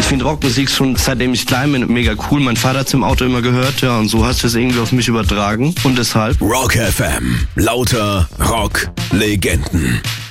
Ich finde Rockmusik schon seitdem ich klein bin mega cool. Mein Vater hat's im Auto immer gehört, ja, und so hast du es irgendwie auf mich übertragen. Und deshalb Rock FM. Lauter Rock-Legenden.